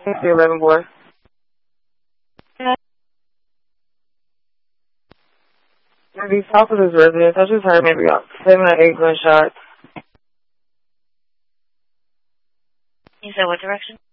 The 11 boy. Maybe top of his residence. I just heard maybe about 7 or 8 gunshots. You said what direction?